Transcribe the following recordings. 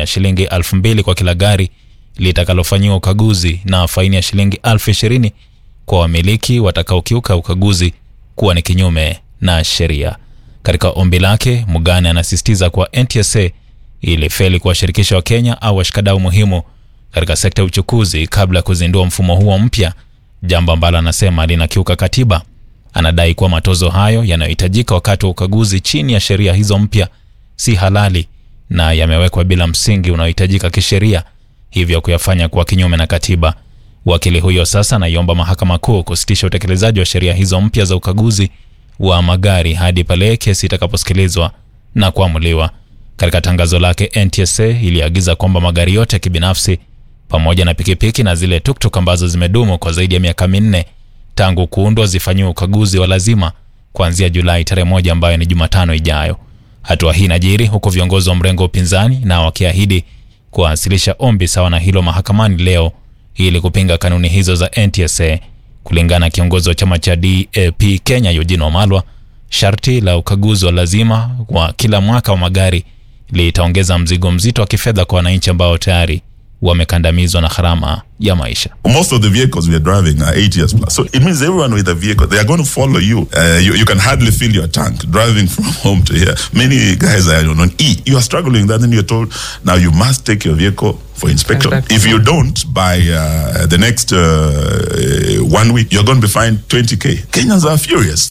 shilingi 2,000 kwa kila gari litakalofanyiwa ukaguzi na faini ya shilingi 20,000 kwa wamiliki watakaokiuka ukaguzi kuwa ni kinyume na sheria. Katika ombi lake, Mugane anasisitiza kwa NTSA ilifeli kuwashirikisha wa Kenya au washikadau muhimu katika sekta ya uchukuzi kabla ya kuzindua mfumo huo mpya, jambo ambalo anasema linakiuka katiba. Anadai kuwa matozo hayo yanayohitajika wakati wa ukaguzi chini ya sheria hizo mpya si halali na yamewekwa bila msingi unaohitajika kisheria, hivyo kuyafanya kuwa kinyume na katiba. Wakili huyo sasa anaiomba mahakama kuu kusitisha utekelezaji wa sheria hizo mpya za ukaguzi wa magari hadi pale kesi itakaposikilizwa na kuamuliwa. Katika tangazo lake, NTSA iliagiza kwamba magari yote ya kibinafsi pamoja na pikipiki na zile tuktuk ambazo zimedumu kwa zaidi ya miaka 4 tangu kuundwa zifanyiwe ukaguzi wa lazima kuanzia Julai tarehe 1 ambayo ni Jumatano ijayo. Hatua hii inajiri huku viongozi wa mrengo upinzani na wakiahidi kuwasilisha ombi sawa na hilo mahakamani leo ili kupinga kanuni hizo za NTSA. Kulingana na kiongozi wa chama cha DAP Kenya Eugene Wamalwa, sharti la ukaguzi wa lazima kwa kila mwaka wa magari litaongeza mzigo mzito wa kifedha kwa wananchi ambao tayari wamekandamizwa na gharama ya maisha. Most of the vehicles we are driving are 8 years plus. So it means everyone with a vehicle, they are going to follow you. You can hardly fill your tank driving from home to here. Many guys are on E. You are struggling that, then you're told, now you must take your vehicle for inspection. If you don't, by the next 1 week, you're going to be fined 20K. Kenyans are furious.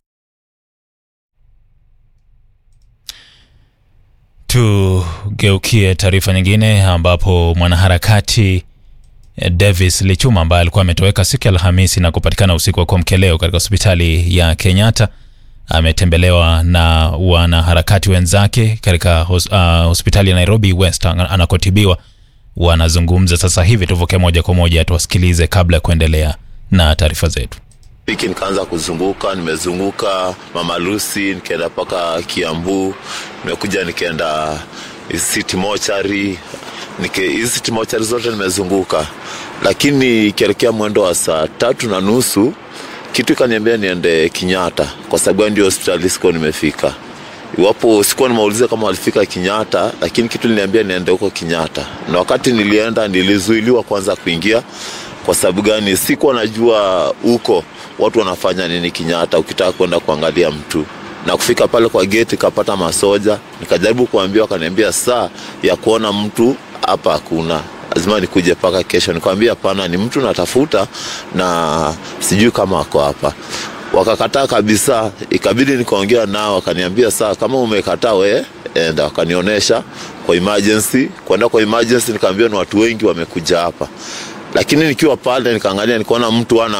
Tugeukie taarifa nyingine ambapo mwanaharakati Davis Lichuma ambaye alikuwa ametoweka siku ya Alhamisi na kupatikana usiku wa kuamkia leo katika hospitali ya Kenyatta ametembelewa na wanaharakati wenzake katika hospitali ya Nairobi West anakotibiwa. Wanazungumza sasa hivi, tuvuke moja kwa moja tuwasikilize kabla ya kuendelea na taarifa zetu. Wiki nikaanza kuzunguka, nimezunguka Mama Lucy, nikaenda paka Kiambu, nimekuja nikaenda City Mortuary, City Mortuary zote nimezunguka. Lakini kielekea mwendo wa saa 3:30 kitu kaniambia niende Kenyatta kwa sababu ndio hospitali siko nimefika. Iwapo sikuwa nimeuliza kama walifika Kenyatta, lakini kitu niliambia niende huko Kenyatta. Na wakati nilienda nilizuiliwa kwanza kuingia. Kwa sababu gani? Sikuwa najua huko watu wanafanya nini Kenyatta ukitaka kwenda kuangalia mtu. Na kufika pale kwa gate kapata masoja, nikajaribu kuambia, wakaniambia saa ya kuona mtu hapa hakuna. Lazima nikuje paka kesho. Nikamwambia hapana, ni mtu natafuta na sijui kama ako hapa. Wakakataa kabisa, ikabidi nikaongea nao, wakaniambia saa kama umekataa wewe enda. Wakanionyesha kwa emergency, kwenda kwa emergency nikamwambia ni watu wengi wamekuja hapa. Lakini nikiwa pale nikaangalia nikaona mtu ana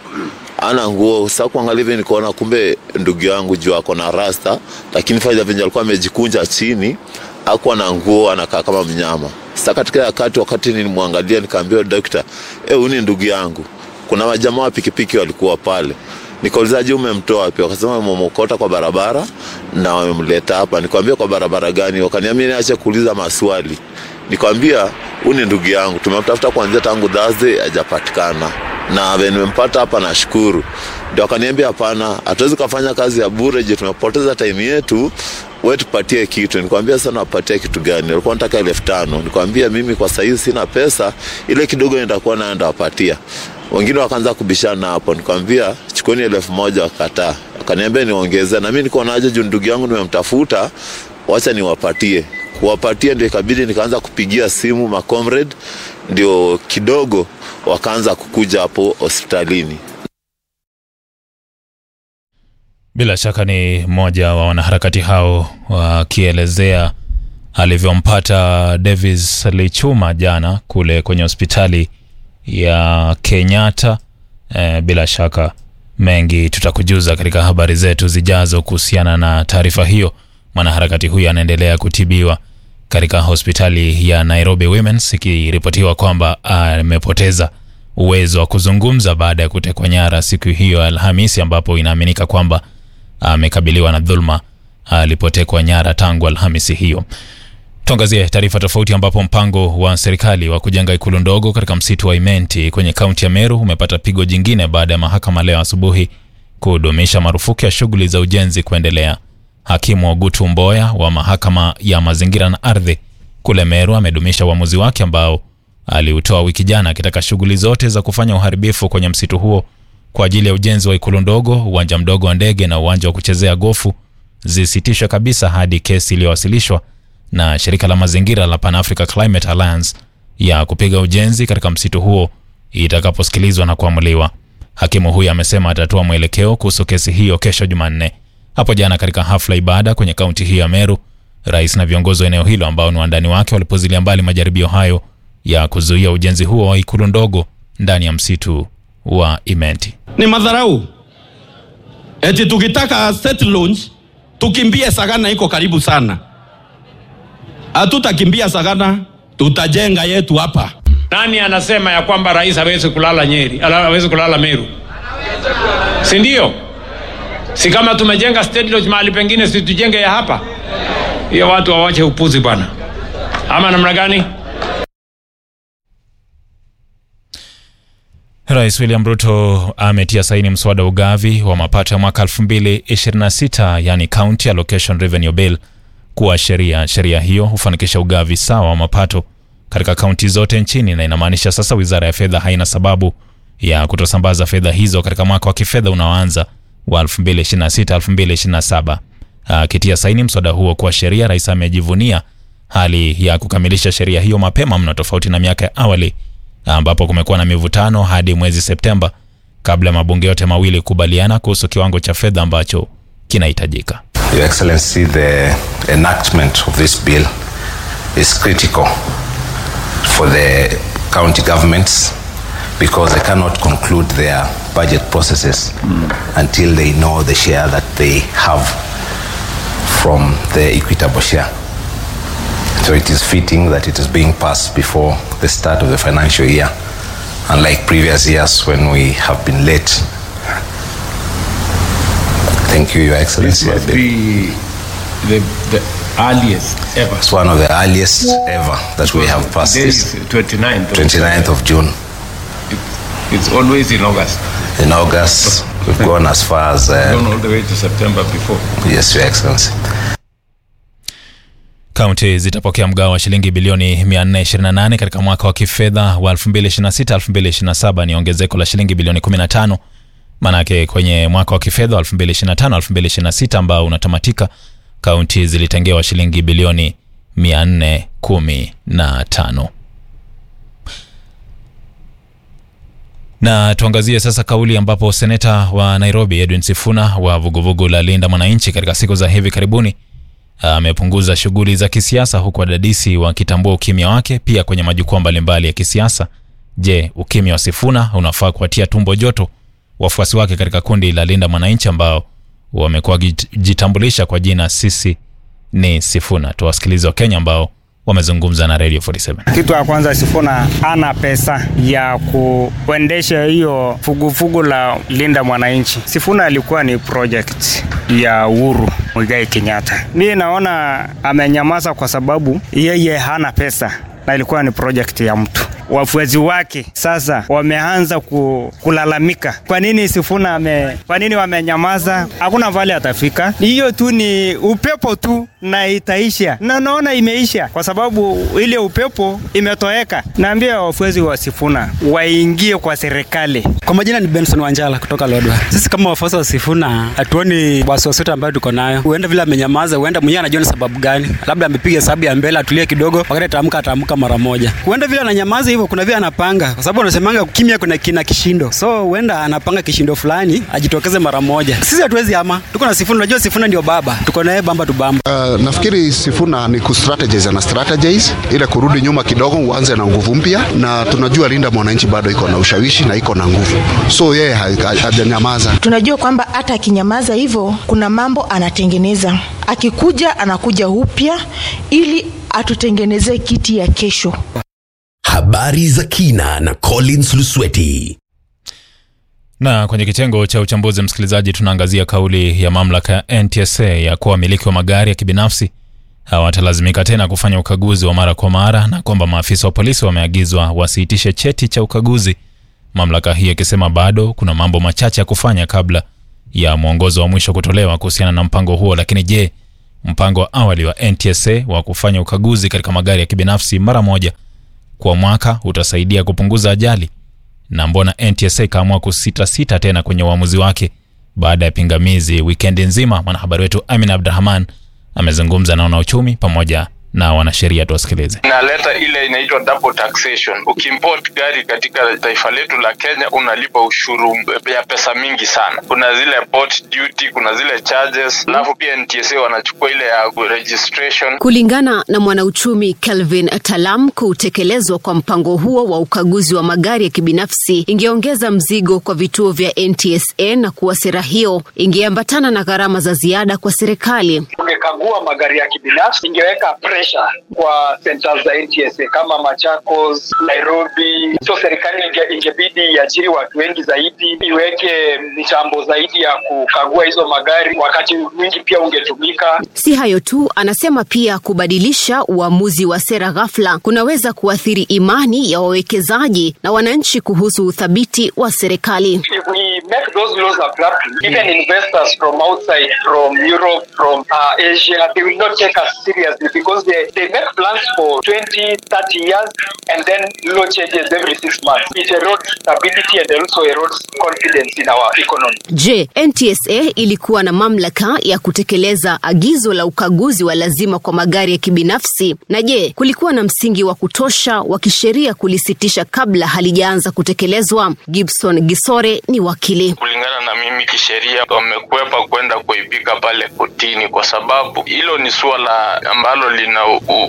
nguo. Sasa kuangalia hivi nikaona kumbe ndugu yangu juu ako na rasta, lakini faida venye alikuwa amejikunja chini, hakuwa na nguo, anakaa kama mnyama. Sasa katika wakati nilimwangalia nikaambia daktari, huyu ni ndugu yangu. Kuna majamaa wa pikipiki walikuwa pale. Nikauliza je, umemtoa wapi? Wakasema wamemokota kwa barabara na wamemleta hapa. Nikamwambia kwa barabara gani? Wakaniambia niache kuuliza maswali. Nikamwambia huyu ni ndugu yangu, tumemtafuta kuanzia tangu Thursday hajapatikana. Na nimempata hapa na shukuru. Ndio akaniambia hapana, hatuwezi kufanya kazi ya bure, je tumepoteza time yetu, wewe tupatie kitu. Nikamwambia sana upatie kitu gani? Alikuwa anataka 5,000. Nikamwambia mimi kwa sasa hivi sina pesa, ile kidogo nitakuwa naenda wapatia. Wengine wakaanza kubishana hapo. Nikamwambia chukueni 1,000, wakataa. Akaniambia niongeze, na mimi niko naje juu ndugu yangu nimemtafuta, wacha niwapatie. Kuwapatia ndio ikabidi nikaanza kupigia simu ma comrade, ndio kidogo wakaanza kukuja hapo hospitalini. Bila shaka ni mmoja wa wanaharakati hao wakielezea alivyompata Davis Lichuma jana kule kwenye hospitali ya Kenyatta. Bila shaka mengi tutakujuza katika habari zetu zijazo kuhusiana na taarifa hiyo. Mwanaharakati huyu anaendelea kutibiwa katika hospitali ya Nairobi Women's, ikiripotiwa kwamba amepoteza uwezo wa kuzungumza baada ya kutekwa nyara siku hiyo Alhamisi, ambapo inaaminika kwamba amekabiliwa na dhulma alipotekwa nyara tangu Alhamisi hiyo. Tuangazie taarifa tofauti, ambapo mpango wa serikali wa kujenga ikulu ndogo katika msitu wa Imenti kwenye kaunti ya Meru umepata pigo jingine baada ya mahakama leo asubuhi kudumisha marufuku ya shughuli za ujenzi kuendelea. Hakimu Ogutu Mboya wa mahakama ya mazingira na ardhi Kule Meru amedumisha uamuzi wake ambao aliutoa wiki jana akitaka shughuli zote za kufanya uharibifu kwenye msitu huo kwa ajili ya ujenzi wa ikulu ndogo, uwanja mdogo wa ndege na uwanja wa kuchezea gofu zisitishwe kabisa hadi kesi iliyowasilishwa na shirika la mazingira la Pan Africa Climate Alliance ya kupiga ujenzi katika msitu huo itakaposikilizwa na kuamuliwa. Hakimu huyu amesema atatoa mwelekeo kuhusu kesi hiyo kesho Jumanne. Hapo jana katika hafla ibada kwenye kaunti hii ya Meru, rais na viongozi wa eneo hilo ambao ni wandani wake walipuzilia mbali majaribio hayo ya kuzuia ujenzi huo wa ikulu ndogo ndani ya msitu wa Imenti. Ni madharau. Eti tukitaka state launch tukimbie Sagana, iko karibu sana. Hatutakimbia Sagana, tutajenga yetu hapa. Nani anasema ya kwamba rais hawezi kulala Nyeri, hawezi kulala Meru? Si ndio? Si kama tumejenga state lodge mahali pengine, si tujenge ya hapa? Hiyo watu wawache upuzi bwana. Ama namna gani? Rais William Ruto ametia saini mswada ugavi wa mapato ya mwaka 2026, yani County Allocation Revenue Bill, kuwa sheria. Sheria hiyo hufanikisha ugavi sawa wa mapato katika kaunti zote nchini na inamaanisha sasa wizara ya fedha haina sababu ya kutosambaza fedha hizo katika mwaka wa kifedha unaoanza wa 2026-2027. Akitia saini mswada huo kuwa sheria, rais amejivunia hali ya kukamilisha sheria hiyo mapema mno, tofauti na miaka ya awali ambapo kumekuwa na mivutano hadi mwezi Septemba kabla mabunge yote mawili kubaliana kuhusu kiwango cha fedha ambacho kinahitajika. Your Excellency, the enactment of this bill is critical for the county governments because they cannot conclude their budget processes until they know the share that they have from the equitable share. So it is fitting that it is being passed before the start of the financial year, unlike previous years when we have been late. Thank you, Your Excellency. This must be the earliest ever. It's one of the earliest ever that we have passed this. 29th of June. It's always in August. In August, we've gone as far as... gone all the way to September before. Yes, Your Excellency. Kaunti zitapokea mgao wa shilingi bilioni 428 katika mwaka wa kifedha wa 2026-2027, ni ongezeko la shilingi bilioni 15. Manake kwenye mwaka wa kifedha wa 2025-2026 ambao unatamatika, kaunti zilitengewa shilingi bilioni 415. Na tuangazie sasa kauli ambapo seneta wa Nairobi Edwin Sifuna wa vuguvugu la Linda Mwananchi katika siku za hivi karibuni amepunguza shughuli za kisiasa, huku wadadisi wakitambua ukimya wake pia kwenye majukwaa mbalimbali ya kisiasa. Je, ukimya wa Sifuna unafaa kuatia tumbo joto wafuasi wake katika kundi la Linda Mwananchi ambao wamekuwa jitambulisha kwa jina Sisi ni Sifuna? Tuwasikilize wa Kenya ambao wamezungumza na Radio 47. Kitu ya kwanza, Sifuna ana pesa ya kuendesha hiyo fugufugu la Linda Mwananchi. Sifuna alikuwa ni project ya Uhuru Muigai Kenyatta. Mimi naona amenyamaza kwa sababu yeye hana pesa na ilikuwa ni project ya mtu. Wafuasi wake sasa wameanza kulalamika. Kwa nini Sifuna kwa nini wamenyamaza? Hakuna vale atafika. Hiyo tu ni upepo tu na itaisha. Na naona imeisha kwa sababu ile upepo imetoweka. Naambia wafuasi wa Sifuna waingie kwa serikali. Kwa majina ni Benson Wanjala kutoka Lodwar. Sisi kama wafuasi wa Sifuna hatuoni wasiwasi ambao tuko nayo. Huenda vile amenyamaza, huenda mwenyewe anajua sababu gani. Labda amepiga hesabu ya mbele, atulie kidogo, wakati ataamka mara moja. Huenda vile ananyamaza hivyo kuna vile anapanga, kwa sababu anasemanga kimya kina kishindo. So huenda anapanga kishindo fulani ajitokeze mara moja. Sisi hatuwezi ama. Tuko na Sifuna, unajua Sifuna ndio baba. Tuko naye bamba tu bamba. Nafikiri Sifuna ni kustrategize na strategize ile kurudi nyuma kidogo, uanze na nguvu mpya, na tunajua Linda Mwananchi bado iko na ushawishi na iko na nguvu. So yeye hajanyamaza. Tunajua kwamba hata akinyamaza hivyo kuna mambo anatengeneza. Akikuja anakuja upya ili atutengenezee kiti ya kesho. Habari za kina na Collins Lusweti. Na kwenye kitengo cha uchambuzi, msikilizaji, tunaangazia kauli ya mamlaka ya NTSA ya kuwa wamiliki wa magari ya kibinafsi hawatalazimika tena kufanya ukaguzi wa mara kwa mara, na kwamba maafisa wa polisi wameagizwa wasiitishe cheti cha ukaguzi. Mamlaka hii ikisema bado kuna mambo machache ya kufanya kabla ya mwongozo wa mwisho kutolewa kuhusiana na mpango huo. Lakini je, Mpango wa awali wa NTSA wa kufanya ukaguzi katika magari ya kibinafsi mara moja kwa mwaka utasaidia kupunguza ajali. Na mbona NTSA kaamua kusita tena kwenye uamuzi wake baada ya pingamizi wikendi nzima? Mwanahabari wetu Amin Abdurrahman amezungumza na wanauchumi pamoja na wanasheria. Tuwasikilize. Inaleta ile inaitwa double taxation. Ukiimport gari katika taifa letu la Kenya unalipa ushuru ya pesa mingi sana. Kuna zile port duty, kuna zile charges, alafu pia NTSA wanachukua ile ya registration. Kulingana na mwanauchumi Kelvin Talam, kutekelezwa kwa mpango huo wa ukaguzi wa magari ya kibinafsi ingeongeza mzigo kwa vituo vya NTSA na kuwa sera hiyo ingeambatana na gharama za ziada kwa serikali. Ungekagua magari ya kibinafsi ingeweka pressure kwa centers za NTSA kama Machakos, Nairobi. So serikali ingebidi iajiri watu wengi zaidi, iweke mitambo zaidi ya kukagua hizo magari, wakati mwingi pia ungetumika. Si hayo tu, anasema pia kubadilisha uamuzi wa sera ghafla kunaweza kuathiri imani ya wawekezaji na wananchi kuhusu uthabiti wa serikali. If we make those laws abruptly, even investors from outside, from Europe, from Asia, they will not take us seriously because they make plans for 20, 30 years and then law changes every 6 months. It erodes stability and also erodes confidence in our economy. Je, NTSA ilikuwa na mamlaka ya kutekeleza agizo la ukaguzi wa lazima kwa magari ya kibinafsi? Na je, kulikuwa na msingi wa kutosha wa kisheria kulisitisha kabla halijaanza kutekelezwa? Gibson Gisore ni wakili. Kulingana na mimi kisheria wamekwepa kwenda kuipika pale kotini kwa sababu hilo ni suala ambalo lina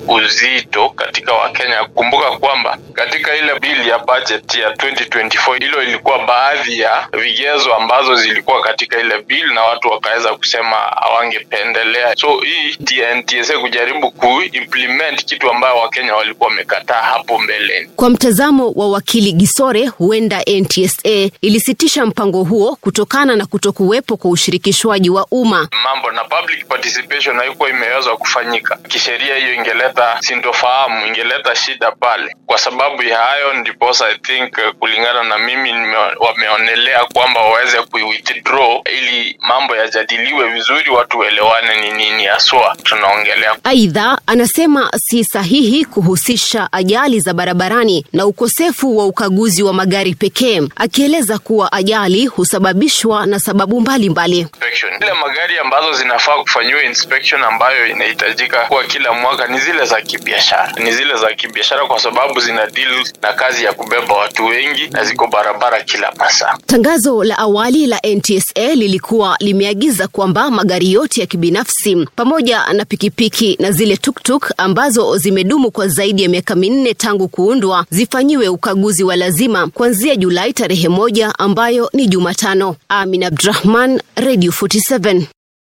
uzito katika Wakenya. Kumbuka kwamba katika ile bili ya budget ya 2024 hilo ilikuwa baadhi ya vigezo ambazo zilikuwa katika ile bili na watu wakaweza kusema hawangependelea. So hii NTSA kujaribu kuimplement kitu ambayo Wakenya walikuwa wamekataa hapo mbeleni. Kwa mtazamo wa wakili Gisore, huenda NTSA ilisitisha mpango huo kutokana na kutokuwepo kwa ushirikishwaji wa umma. Mambo na public participation haikuwa imeweza kufanyika. Kisheria hiyo ingeleta sintofahamu, ingeleta shida pale. Kwa sababu ya hayo ndiposa I think kulingana na mimi wameonelea kwamba waweze kuwithdraw ili mambo yajadiliwe vizuri, watu waelewane ni nini haswa tunaongelea. Aidha, anasema si sahihi kuhusisha ajali za barabarani na ukosefu wa ukaguzi wa magari pekee, akieleza kuwa ajali husababishwa na sababu mbalimbali. Ile magari ambazo zinafaa kufanyiwa inspection ambayo inahitajika kwa kila mwaka ni zile za kibiashara. Ni zile za kibiashara kwa sababu zina deal na kazi ya kubeba watu wengi na ziko barabara kila masaa. Tangazo la awali la NTSA lilikuwa limeagiza kwamba magari yote ya kibinafsi pamoja na pikipiki na zile tuktuk ambazo zimedumu kwa zaidi ya miaka 4 tangu kuundwa zifanyiwe ukaguzi wa lazima kuanzia Julai tarehe 1 ambayo ni Jumatano. Amin Abdurrahman, Radio 47.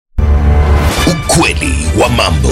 Ukweli wa mambo.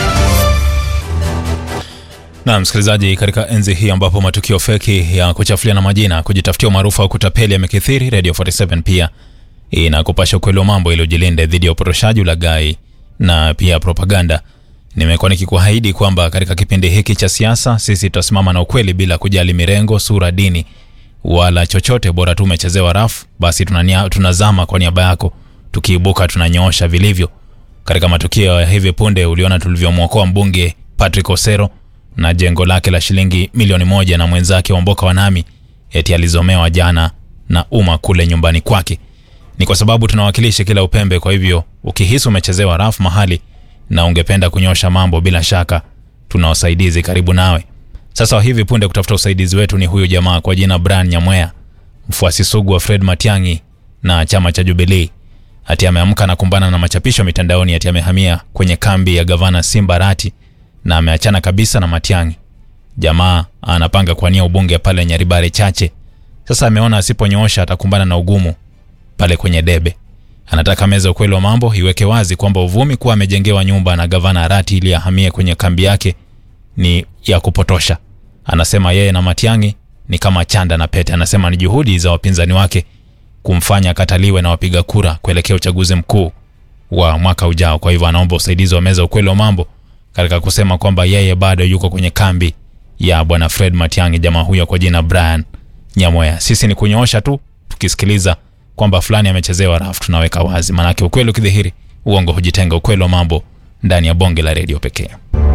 Na msikilizaji, katika enzi hii ambapo matukio feki ya kuchafuliana majina, kujitafutia umaarufu au kutapeli yamekithiri, Radio 47 pia inakupasha ukweli wa mambo ili ujilinde dhidi ya upotoshaji, ulaghai na pia propaganda. Nimekuwa nikikuahidi kwamba katika kipindi hiki cha siasa sisi tutasimama na ukweli bila kujali mirengo, sura, dini wala chochote. Bora tu umechezewa rafu, basi tunazama kwa niaba yako, tukiibuka tunanyoosha vilivyo. Katika matukio ya hivi punde uliona tulivyomwokoa mbunge Patrick Osero na jengo lake la shilingi milioni 1 na mwenzake Wamboka Wanami eti alizomewa jana na umma kule nyumbani kwake. Ni kwa sababu tunawakilisha kila upembe, kwa hivyo ukihisi umechezewa rafu mahali na ungependa kunyosha mambo, bila shaka tuna usaidizi karibu nawe. Sasa hivi punde kutafuta usaidizi wetu ni huyu jamaa kwa jina Brian Nyamwea, mfuasi sugu wa Fred Matiang'i na chama cha Jubilee. Ati ameamka na kumbana na machapisho mitandaoni ati amehamia kwenye kambi ya gavana Simba Arati na ameachana kabisa na Matiang'i. Jamaa anapanga kuania ubunge pale Nyaribare Chache. Sasa ameona asiponyoosha atakumbana na ugumu pale kwenye debe. Anataka meza ukweli wa mambo iweke wazi kwamba uvumi kuwa amejengewa nyumba na gavana Arati ili ahamie kwenye kambi yake ni ya kupotosha. Anasema yeye na Matiang'i ni kama chanda na pete. Anasema ni juhudi za wapinzani wake kumfanya kataliwe na wapiga kura kuelekea uchaguzi mkuu wa mwaka ujao. Kwa hivyo anaomba usaidizi wa meza ukweli wa mambo katika kusema kwamba yeye bado yuko kwenye kambi ya bwana Fred Matiang'i, jamaa huyo kwa jina Brian Nyamwea. Sisi ni kunyoosha tu, tukisikiliza kwamba fulani amechezewa rafu tunaweka wazi, maana ukweli ukidhihiri uongo hujitenga. Ukweli wa mambo ndani ya bonge la redio pekee.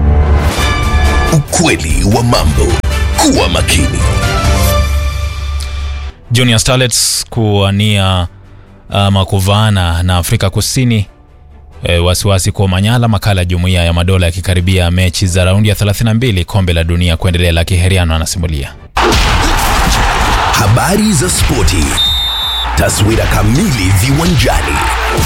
Ukweli wa mambo. Kuwa makini. Junior Starlets kuwania makuvaana na Afrika Kusini. Wasiwasi kwa Manyala. Makala ya Jumuiya ya Madola yakikaribia mechi za raundi ya 32 kombe la dunia kuendelea. Laki Heriano anasimulia. Habari za spoti. Taswira kamili viwanjani.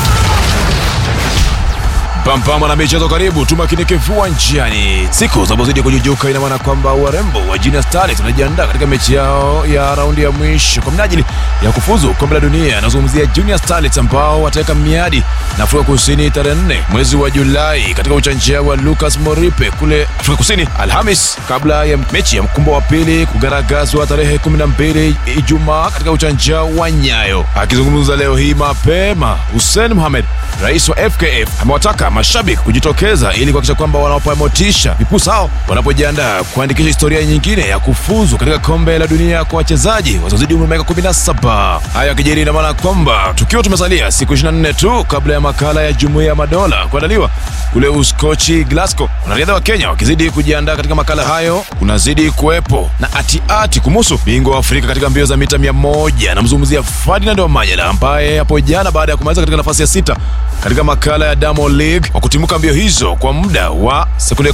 Pampama na michezo karibu, tumakinike viwanjani. Siku zinapozidi kujujuka, ina maana kwamba warembo wa Junior Starlets wanajiandaa katika mechi yao ya raundi ya mwisho kwa minajili ya kufuzu kombe la dunia. Nazungumzia Junior Starlets ambao wataweka miadi na Afrika Kusini tarehe 4 mwezi wa Julai katika uwanja wa Lucas Moripe kule Afrika Kusini, Alhamis, kabla ya mechi ya mkumbo wa pili kugaragazwa tarehe 12 Ijumaa katika uwanja wa Nyayo. Akizungumza leo hii mapema, Hussein Mohamed, rais wa FKF, amewataka mashabiki kujitokeza ili kuhakikisha kwamba wanawapa motisha vipusa hao wanapojiandaa kuandikisha historia nyingine ya kufuzu katika kombe la dunia kwa wachezaji wasiozidi umri wa miaka 17. Haya kijiri ina maana kwamba tukiwa tumesalia siku 24 tu kabla ya makala ya Jumuiya ya Madola kuandaliwa kule Uskochi Glasgow, wanariadha wa Kenya wakizidi kujiandaa katika makala hayo. Kunazidi kuwepo na ati kumuhusu bingwa wa Afrika katika mbio za mita 100, namzungumzia Ferdinand Omanyala ambaye hapo jana baada ya kumaliza katika nafasi ya 6 katika makala ya Diamond League wa kutimuka mbio hizo kwa muda wa sekunde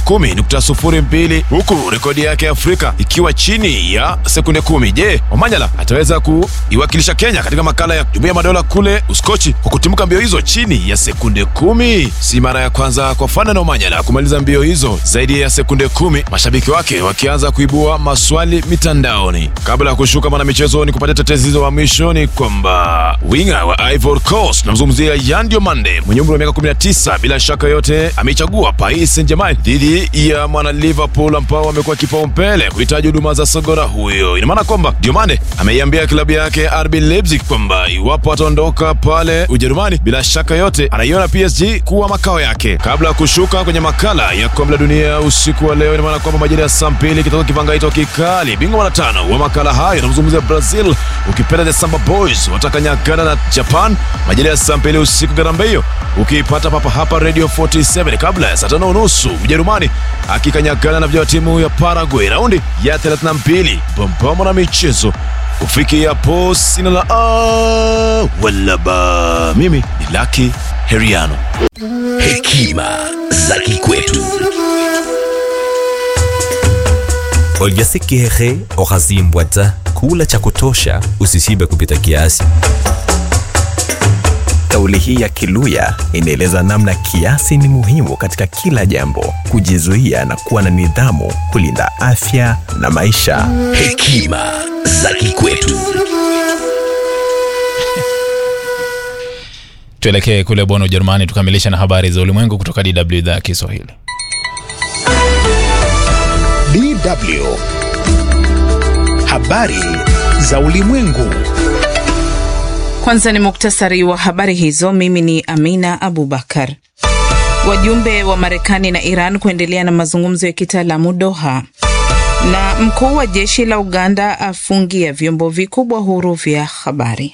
10.02, huku rekodi yake Afrika ikiwa chini ya sekunde 10. Je, Omanyala ataweza kuiwakilisha Kenya katika makala ya Jumuiya ya Madola kule Uskochi kwa kutimuka mbio hizo chini ya sekunde 10? Si mara ya kwanza kwa Ferdinand Omanyala kumaliza mbio hizo zaidi ya sekunde 10, mashabiki wake wakianza kuibua maswali mitandaoni. Kabla ya kushuka mwana michezo, ni kupata tetezi hizo wa mwisho ni kwamba winga wa Ivory Coast, namzungumzia Yan Diomande mwenye umri wa miaka 19, bila shaka yote amechagua Paris Saint-Germain dhidi ya mwana Liverpool ambao wamekuwa kipaumbele kuhitaji huduma za sogora huyo. Ina maana kwamba Diomande ameiambia klabu yake RB Leipzig kwamba iwapo ataondoka pale Ujerumani, bila shaka yote anaiona PSG kuwa makao yake. Kabla ya kushuka kwenye makala ya kombe la dunia usiku wa leo, ina maana kwamba majira ya saa 2 kitoka kivangaito kikali, bingwa mara 5 wa makala hayo namzungumzia Brazil, ukipenda the Samba Boys, watakanyagana na Japan majira ya saa 2 usiku. Garambeyo ukiipata papa hapa Radio 47 kabla ya saa 5:30, Ujerumani akikanyagana na vijana timu ya Paraguay raundi ya 32. Pampama na michezo kufikia hapo, sina la wala ba. Mimi ni Lucky Heriano. Hekima za kikwetu. Oljasikihehe okazimbwata, kula cha kutosha, usishibe kupita kiasi. Kauli hii ya Kiluya inaeleza namna kiasi ni muhimu katika kila jambo, kujizuia na kuwa na nidhamu, kulinda afya na maisha. Hekima za kikwetu. Tuelekee kule Bonn, Ujerumani, tukamilisha na habari za ulimwengu kutoka DW idhaa ya Kiswahili. DW habari za ulimwengu. Kwanza ni muktasari wa habari hizo. Mimi ni Amina Abubakar. Wajumbe wa Marekani na Iran kuendelea na mazungumzo ya kitaalamu Doha. Na mkuu wa jeshi la Uganda afungia vyombo vikubwa huru vya habari.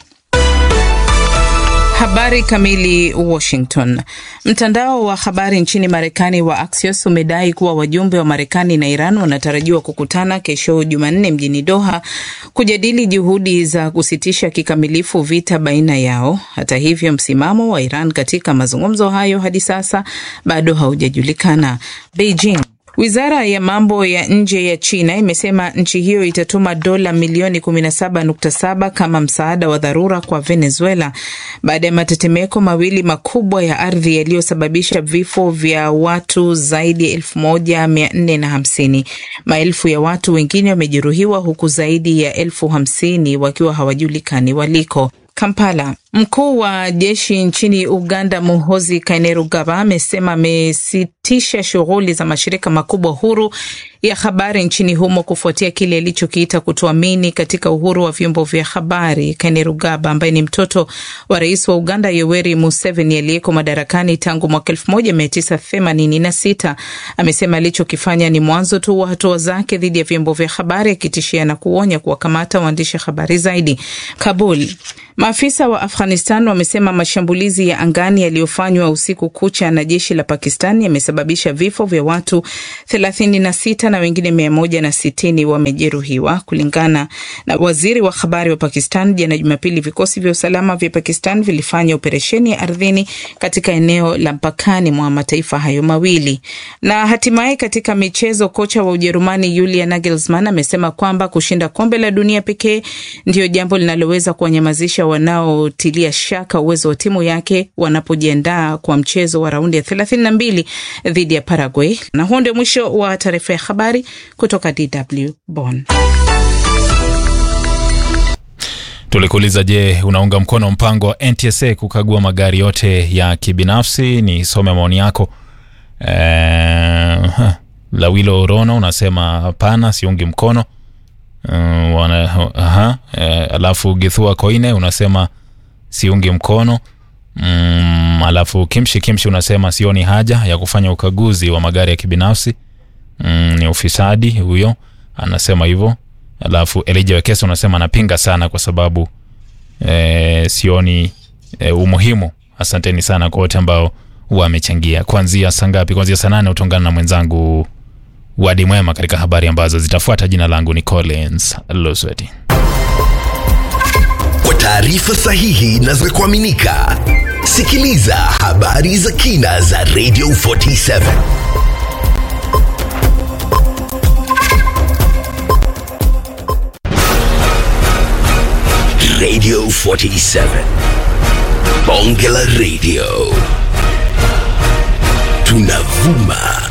Habari kamili. Washington. Mtandao wa habari nchini Marekani wa Axios umedai kuwa wajumbe wa Marekani na Iran wanatarajiwa kukutana kesho Jumanne mjini Doha kujadili juhudi za kusitisha kikamilifu vita baina yao. Hata hivyo, msimamo wa Iran katika mazungumzo hayo hadi sasa bado haujajulikana. Beijing. Wizara ya mambo ya nje ya China imesema nchi hiyo itatuma dola milioni 17.7 kama msaada wa dharura kwa Venezuela baada ya matetemeko mawili makubwa ya ardhi yaliyosababisha vifo vya watu zaidi ya 1450. Maelfu ya watu wengine wamejeruhiwa huku zaidi ya 50,000 wakiwa hawajulikani waliko. Kampala. Mkuu wa jeshi nchini Uganda Muhoozi Kainerugaba amesema amesitisha shughuli za mashirika makubwa huru ya habari nchini humo kufuatia kile alichokiita kutoamini katika uhuru wa vyombo vya habari. Kainerugaba ambaye ni mtoto wa rais wa Uganda Yoweri Museveni aliyeko madarakani tangu mwaka 1986 amesema alichokifanya ni mwanzo tu wa hatua zake dhidi ya vyombo vya habari, akitishia na kuonya kuwakamata waandishi habari zaidi. Kabul. Maafisa wa Afghanistan wamesema mashambulizi ya angani yaliyofanywa usiku kucha na jeshi la Pakistan yamesababisha vifo vya watu 36 na wengine 160 wamejeruhiwa. Kulingana na waziri wa habari wa Pakistan, jana Jumapili vikosi vya usalama vya Pakistan vilifanya operesheni ya ardhini katika eneo la mpakani mwa mataifa hayo mawili. Na hatimaye katika michezo, kocha wa Ujerumani Julian Nagelsmann amesema kwamba kushinda kombe la dunia pekee ndio jambo linaloweza kuwanyamazisha wanaotilia shaka uwezo wa timu yake wanapojiandaa kwa mchezo wa raundi ya 32 dhidi ya Paraguay. Na huo ndio mwisho wa taarifa ya habari kutoka DW Bonn. Tulikuuliza, je, unaunga mkono mpango wa NTSA kukagua magari yote ya kibinafsi? Ni some maoni yako. Lawilo Rono unasema hapana, siungi mkono. Alafu Githua Koine unasema siungi mkono. Alafu Kimshi unasema sioni haja ya kufanya ukaguzi wa magari ya kibinafsi, ni ufisadi huyo, anasema hivyo. Alafu Elijah Wekesa unasema napinga sana kwa sababu sioni umuhimu. Asanteni sana kwa wote ambao wamechangia. Kuanzia saa ngapi? Kuanzia saa 8 utongana na mwenzangu Wadi Mwema katika habari ambazo zitafuata. Jina langu ni Collins Losweti. Kwa taarifa sahihi na za kuaminika, sikiliza habari za kina za Radio 47. Radio 47. Bonge la Radio. Tunavuma